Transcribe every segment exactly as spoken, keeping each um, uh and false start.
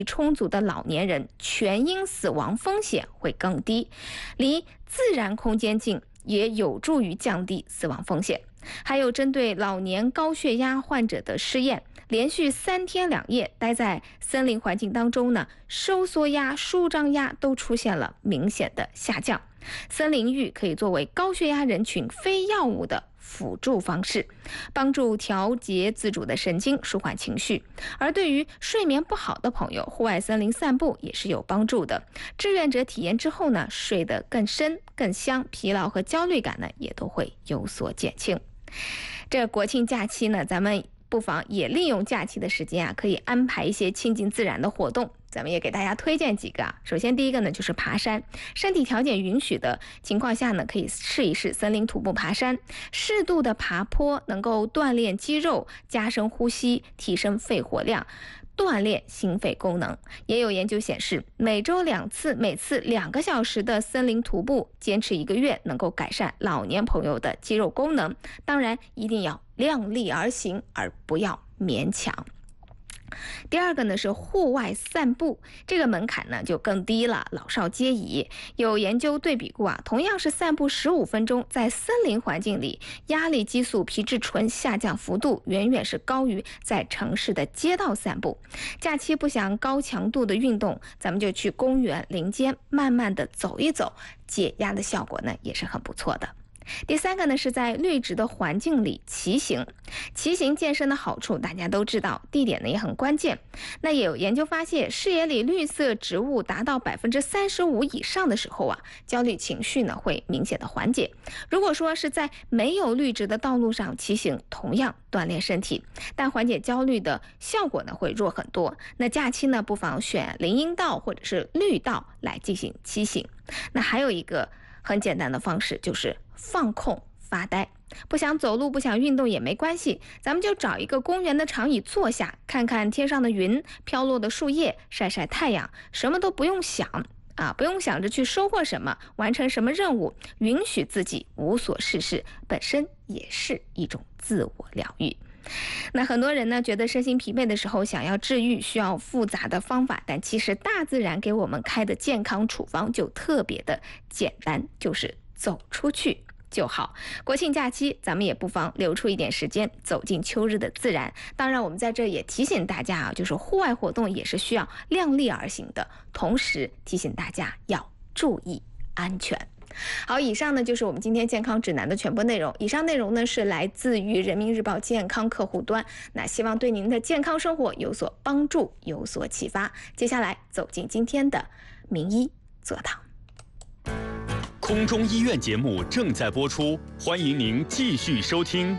充足的老年人全因死亡风险会更低，离自然空间近也有助于降低死亡风险。还有针对老年高血压患者的试验，连续三天两夜待在森林环境当中呢，收缩压、舒张压都出现了明显的下降。森林浴可以作为高血压人群非药物的辅助方式，帮助调节自主的神经，舒缓情绪。而对于睡眠不好的朋友，户外森林散步也是有帮助的。志愿者体验之后呢，睡得更深更香，疲劳和焦虑感呢也都会有所减轻。这国庆假期呢，咱们不妨也利用假期的时间啊，可以安排一些亲近自然的活动。咱们也给大家推荐几个啊。首先第一个呢就是爬山，身体条件允许的情况下呢，可以试一试森林徒步爬山。适度的爬坡能够锻炼肌肉，加深呼吸，提升肺活量，锻炼心肺功能。也有研究显示，每周两次，每次两个小时的森林徒步，坚持一个月，能够改善老年朋友的肌肉功能。当然，一定要量力而行，而不要勉强。第二个呢是户外散步，这个门槛呢就更低了，老少皆宜。有研究对比过啊，同样是散步十五分钟，在森林环境里，压力激素、皮质醇下降幅度远远是高于在城市的街道散步。假期不想高强度的运动，咱们就去公园林间慢慢的走一走，解压的效果呢也是很不错的。第三个呢是在绿植的环境里骑行。骑行健身的好处大家都知道，地点呢也很关键。那也有研究发现，视野里绿色植物达到百分之三十五以上的时候啊，焦虑情绪呢会明显的缓解。如果说是在没有绿植的道路上骑行，同样锻炼身体，但缓解焦虑的效果呢会弱很多。那假期呢不妨选林荫道或者是绿道来进行骑行。那还有一个很简单的方式，就是放空发呆。不想走路不想运动也没关系，咱们就找一个公园的长椅坐下，看看天上的云，飘落的树叶，晒晒太阳，什么都不用想啊，不用想着去收获什么，完成什么任务，允许自己无所事事，本身也是一种自我疗愈。那很多人呢觉得身心疲惫的时候想要治愈需要复杂的方法，但其实大自然给我们开的健康处方就特别的简单，就是走出去就好。国庆假期咱们也不妨留出一点时间走进秋日的自然。当然我们在这也提醒大家啊，就是户外活动也是需要量力而行的，同时提醒大家要注意安全。好，以上呢就是我们今天健康指南的全部内容。以上内容呢是来自于人民日报健康客户端，那希望对您的健康生活有所帮助，有所启发。接下来走进今天的名医座堂。 空中医院节目正在播出，欢迎您继续收听。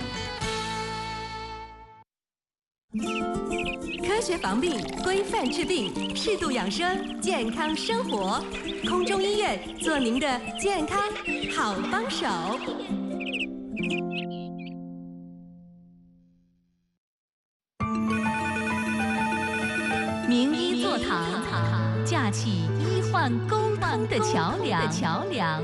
科学防病，规范治病，适度养生，健康生活。空中医院做您的健康好帮手。名医座堂，架起医患沟通的桥梁。桥梁。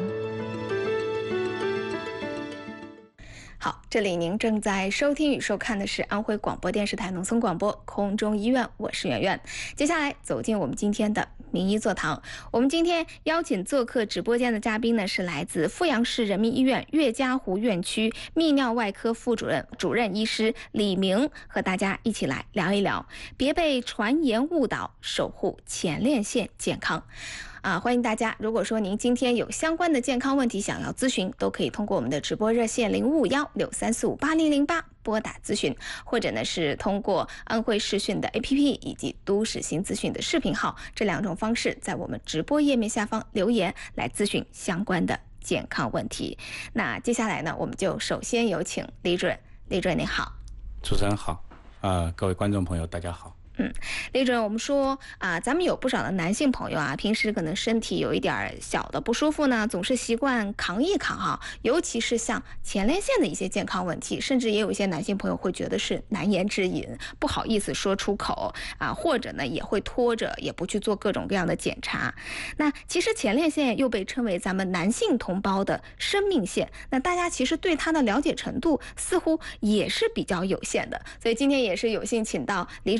好，这里您正在收听与收看的是安徽广播电视台农村广播空中医院，我是圆圆。接下来走进我们今天的名医座堂。我们今天邀请做客直播间的嘉宾呢，是来自阜阳市人民医院岳家湖院区泌尿外科副主任主任医师李明，和大家一起来聊一聊，别被传言误导，守护前列腺健康。啊，欢迎大家！如果说您今天有相关的健康问题想要咨询，都可以通过我们的直播热线零五五幺六三四五八零零八拨打咨询，或者呢是通过安徽视讯的 A P P 以及都市新资讯的视频号，这两种方式在我们直播页面下方留言来咨询相关的健康问题。那接下来呢，我们就首先有请李主任。李主任您好。 主持人好，呃，各位观众朋友大家好。 嗯，李主任，我们说啊，咱们有不少的男性朋友啊，平时可能身体有一点小的不舒服呢，总是习惯扛一扛哈。尤其是像前列腺的一些健康问题，甚至也有一些男性朋友会觉得是难言之隐，不好意思说出口啊，或者呢也会拖着，也不去做各种各样的检查。那其实前列腺又被称为咱们男性同胞的生命线，那大家其实对它的了解程度似乎也是比较有限的。所以今天也是有幸请到李主任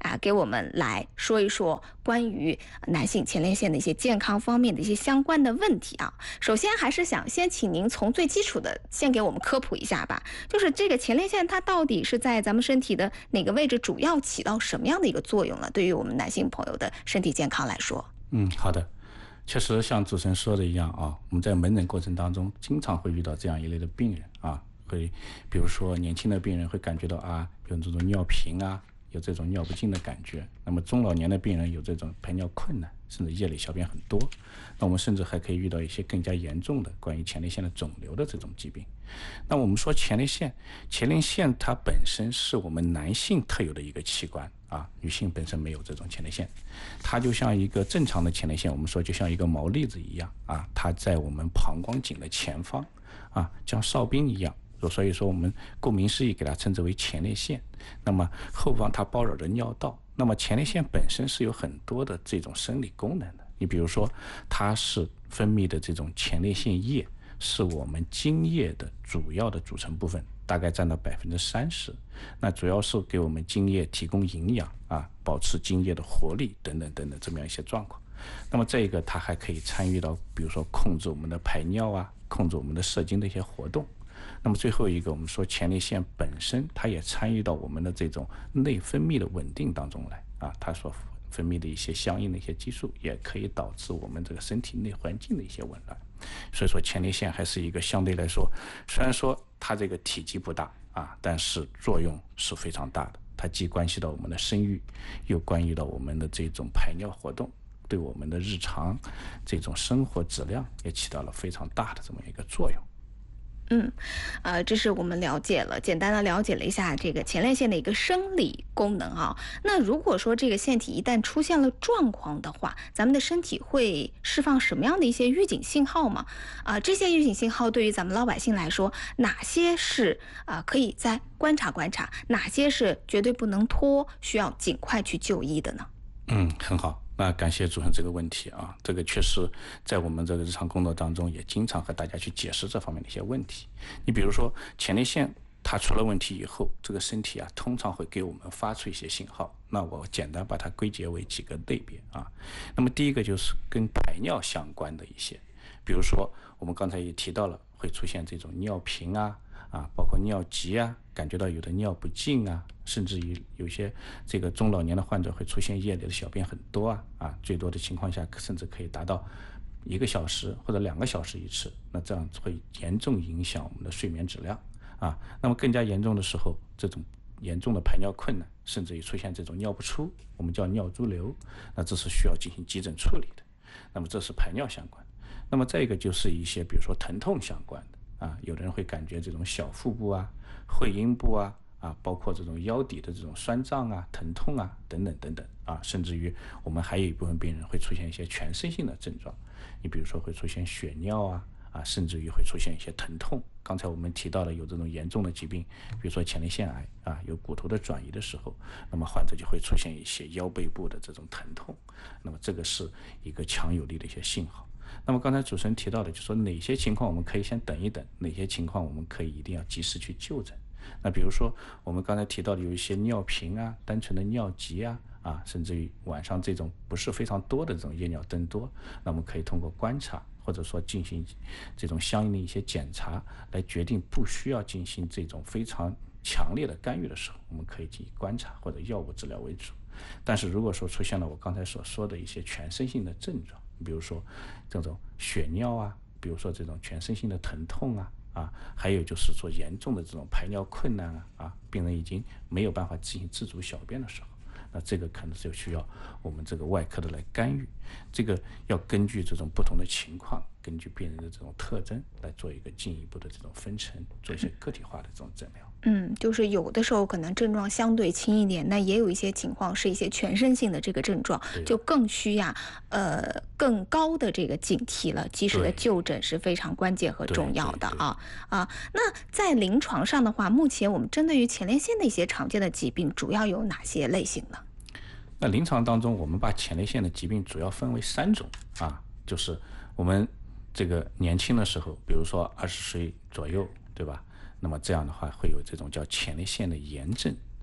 啊，给我们来说一说关于男性前列腺的一些健康方面的一些相关的问题啊。首先还是想先请您从最基础的先给我们科普一下吧，就是这个前列腺它到底是在咱们身体的哪个位置，主要起到什么样的一个作用呢？对于我们男性朋友的身体健康来说。 嗯，好的。确实像主持人说的一样啊，我们在门诊过程当中经常会遇到这样一类的病人啊，会比如说年轻的病人会感觉到啊有这种尿频啊，有这种尿不尽的感觉，那么中老年的病人有这种排尿困难，甚至夜里小便很多，那我们甚至还可以遇到一些更加严重的关于前列腺的肿瘤的这种疾病。那我们说前列腺，前列腺它本身是我们男性特有的一个器官啊，女性本身没有这种前列腺，它就像一个正常的前列腺，我们说就像一个毛粒子一样啊，它在我们膀胱颈的前方啊，像哨兵一样，所以说我们顾名思义给它称之为前列腺。那么后方它包绕着尿道，那么前列腺本身是有很多的这种生理功能的，你比如说它是分泌的这种前列腺液，是我们精液的主要的组成部分，大概占到百分之三十。那主要是给我们精液提供营养啊，保持精液的活力等等等等这么样一些状况。那么这个它还可以参与到，比如说控制我们的排尿啊，控制我们的射精的一些活动。那么最后一个，我们说前列腺本身它也参与到我们的这种内分泌的稳定当中来啊，它所分泌的一些相应的一些激素，也可以导致我们这个身体内环境的一些紊乱。所以说前列腺还是一个相对来说，虽然说它这个体积不大啊，但是作用是非常大的。它既关系到我们的生育，又关系到我们的这种排尿活动，对我们的日常这种生活质量也起到了非常大的这么一个作用。 嗯，呃，这是我们了解了，简单的了解了一下这个前列腺的一个生理功能啊。那如果说这个腺体一旦出现了状况的话，咱们的身体会释放什么样的一些预警信号吗？啊、呃，这些预警信号对于咱们老百姓来说，哪些是啊、呃、可以再观察观察，哪些是绝对不能拖，需要尽快去就医的呢？ 嗯，很好。那感谢主任这个问题啊，这个确实在我们这个日常工作当中也经常和大家去解释这方面的一些问题。你比如说前列腺它出了问题以后，这个身体啊通常会给我们发出一些信号，那我简单把它归结为几个类别啊。那么第一个就是跟排尿相关的一些，比如说我们刚才也提到了会出现这种尿频啊啊，包括尿急啊，感觉到有的尿不尽啊，甚至于有些这个中老年的患者会出现夜里的小便很多啊啊，最多的情况下甚至可以达到一个小时或者两个小时一次，那这样会严重影响我们的睡眠质量啊。那么更加严重的时候，这种严重的排尿困难，甚至于出现这种尿不出，我们叫尿潴留，那这是需要进行急诊处理的。那么这是排尿相关。那么再一个就是一些比如说疼痛相关的。啊，有的人会感觉这种小腹部啊、会阴部啊、啊，包括这种腰底的这种酸胀啊、疼痛啊等等等等啊，甚至于我们还有一部分病人会出现一些全身性的症状，你比如说会出现血尿啊，啊，甚至于会出现一些疼痛。刚才我们提到了有这种严重的疾病，比如说前列腺癌啊，有骨头的转移的时候，那么患者就会出现一些腰背部的这种疼痛，那么这个是一个强有力的一些信号。那么刚才主持人提到的，就是说哪些情况我们可以先等一等，哪些情况我们可以一定要及时去就诊。那比如说我们刚才提到的有一些尿频啊、单纯的尿急啊，啊，甚至于晚上这种不是非常多的这种夜尿增多，那我们可以通过观察或者说进行这种相应的一些检查，来决定不需要进行这种非常强烈的干预的时候，我们可以以观察或者药物治疗为主。但是如果说出现了我刚才所说的一些全身性的症状，比如说这种血尿啊，比如说这种全身性的疼痛啊，啊，还有就是说严重的这种排尿困难啊，啊，病人已经没有办法进行自主小便的时候，那这个可能就需要我们这个外科的来干预。这个要根据这种不同的情况，根据病人的这种特征来做一个进一步的这种分层，做一些个体化的这种诊疗。 嗯，就是有的时候可能症状相对轻一点，那也有一些情况是一些全身性的这个症状，就更需要呃更高的这个警惕了，及时的就诊是非常关键和重要的啊啊。那在临床上的话，目前我们针对于前列腺的一些常见的疾病，主要有哪些类型呢？ 那临床当中，我们把前列腺的疾病主要分为三种啊，就是我们这个年轻的时候，比如说二十岁左右，对吧？那么这样的话会有这种叫前列腺的炎症。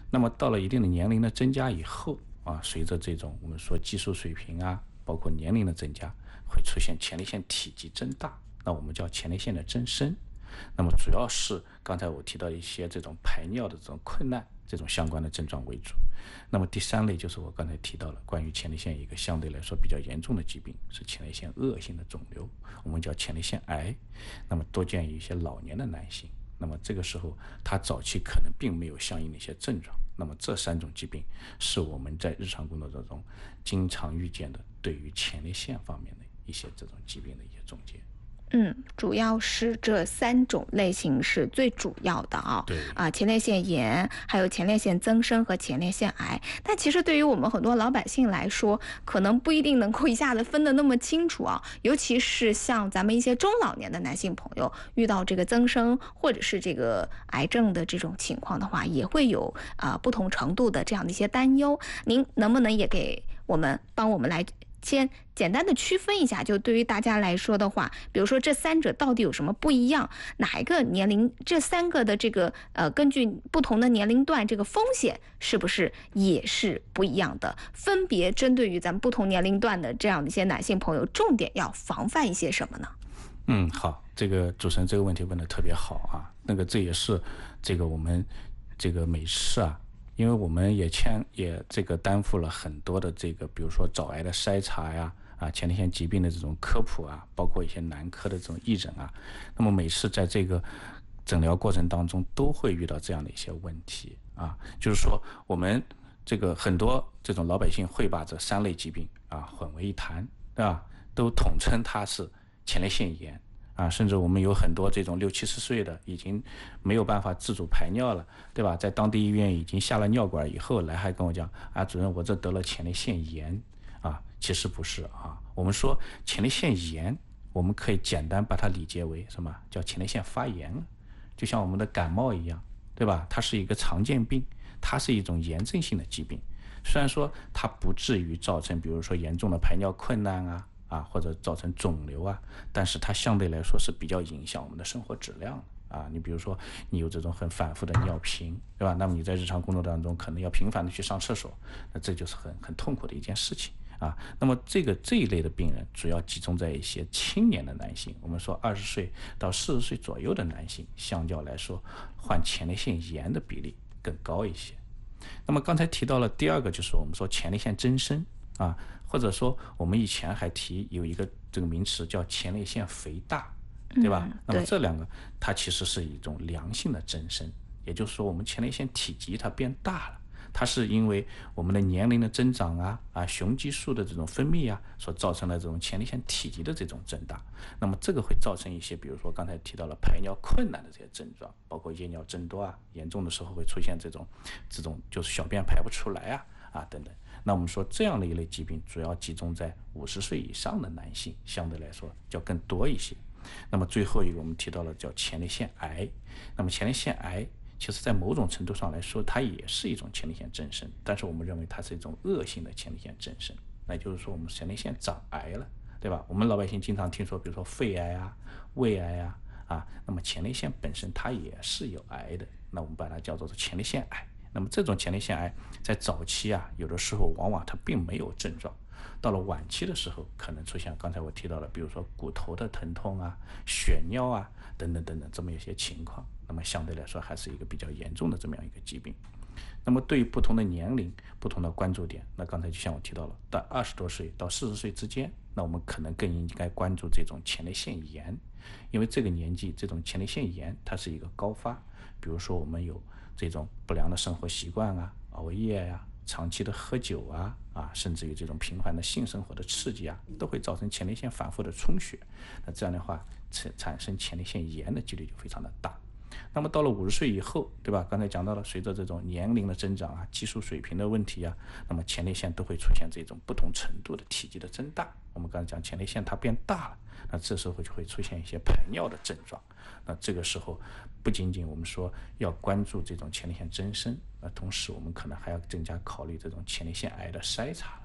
那么到了一定的年龄的增加以后啊，随着这种我们说激素水平啊，包括年龄的增加，会出现前列腺体积增大，那我们叫前列腺的增生。那么主要是刚才我提到一些这种排尿的这种困难这种相关的症状为主。那么第三类就是我刚才提到了关于前列腺一个相对来说比较严重的疾病，是前列腺恶性的肿瘤，我们叫前列腺癌。那么多见于一些老年的男性，那么这个时候他早期可能并没有相应的一些症状。那么这三种疾病是我们在日常工作当中经常遇见的对于前列腺方面的一些这种疾病的一些总结。 嗯，主要是这三种类型是最主要的啊。 对啊，前列腺炎，还有前列腺增生和前列腺癌。但其实对于我们很多老百姓来说，可能不一定能够一下子分得那么清楚啊。尤其是像咱们一些中老年的男性朋友，遇到这个增生或者是这个癌症的这种情况的话，也会有啊、呃、不同程度的这样的一些担忧。您能不能也给我们帮我们来先简单的区分一下，就对于大家来说的话，比如说这三者到底有什么不一样？哪一个年龄，这三个的这个呃，根据不同的年龄段，这个风险是不是也是不一样的？分别针对于咱们不同年龄段的这样的一些男性朋友，重点要防范一些什么呢？ 嗯，好，这个主持人这个问题问得特别好啊。那个这也是这个我们这个每次啊。因为我们也牵也这个担负了很多的这个，比如说早癌的筛查呀，啊前列腺疾病的这种科普啊，包括一些男科的这种义诊啊，那么每次在这个诊疗过程当中都会遇到这样的一些问题啊，就是说我们这个很多这种老百姓会把这三类疾病啊混为一谈，对吧？都统称它是前列腺炎。啊，甚至我们有很多这种六七十岁的已经没有办法自主排尿了，对吧？在当地医院已经下了尿管以后来还跟我讲啊，主任我这得了前列腺炎啊，其实不是啊。我们说前列腺炎，我们可以简单把它理解为什么？叫前列腺发炎了，就像我们的感冒一样，对吧？它是一个常见病，它是一种炎症性的疾病，虽然说它不至于造成比如说严重的排尿困难啊。啊，或者造成肿瘤啊，但是它相对来说是比较影响我们的生活质量的啊。你比如说，你有这种很反复的尿频，对吧？那么你在日常工作当中可能要频繁的去上厕所，那这就是很很痛苦的一件事情啊。那么这个这一类的病人主要集中在一些青年的男性，我们说二十岁到四十岁左右的男性，相较来说患前列腺炎的比例更高一些。那么刚才提到了第二个，就是我们说前列腺增生啊。或者说我们以前还提有一个这个名词叫前列腺肥大，对吧？ 嗯、 那么这两个它其实是一种良性的增生，也就是说我们前列腺体积它变大了，它是因为我们的年龄的增长啊啊雄激素的这种分泌啊所造成的这种前列腺体积的这种增大。那么这个会造成一些比如说刚才提到了排尿困难的这些症状，包括夜尿增多啊，严重的时候会出现这种这种就是小便排不出来啊啊等等。那我们说这样的一类疾病主要集中在五十岁以上的男性，相对来说要更多一些。那么最后一个我们提到了叫前列腺癌，那么前列腺癌其实在某种程度上来说它也是一种前列腺增生，但是我们认为它是一种恶性的前列腺增生，那就是说我们前列腺长癌了，对吧？我们老百姓经常听说比如说肺癌啊、胃癌啊啊，那么前列腺本身它也是有癌的，那我们把它叫做前列腺癌。那么这种前列腺癌在早期啊，有的时候往往它并没有症状，到了晚期的时候，可能出现刚才我提到的，比如说骨头的疼痛啊、血尿啊等等等等这么一些情况。那么相对来说还是一个比较严重的这么样一个疾病。那么对于不同的年龄、不同的关注点，那刚才就像我提到了，到二十多岁到四十岁之间，那我们可能更应该关注这种前列腺炎，因为这个年纪这种前列腺炎它是一个高发，比如说我们有这种不良的生活习惯啊、熬夜呀、啊、长期的喝酒啊啊，甚至于这种频繁的性生活的刺激啊，都会造成前列腺反复的充血。那这样的话，产生前列腺炎的几率就非常的大。那么到了五十岁以后，对吧？刚才讲到了，随着这种年龄的增长啊、激素水平的问题啊，那么前列腺都会出现这种不同程度的体积的增大。我们刚才讲前列腺它变大了，那这时候就会出现一些排尿的症状。那这个时候不仅仅我们说要关注这种前列腺增生，那同时我们可能还要更加考虑这种前列腺癌的筛查。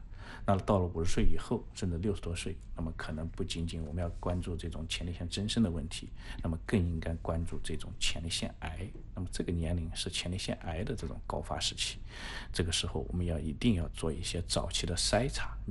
那到了五十岁以后，甚至六十多岁，那么可能不仅仅我们要关注这种前列腺增生的问题，那么更应该关注这种前列腺癌。那么这个年龄是前列腺癌的这种高发时期，这个时候我们要一定要做一些早期的筛查。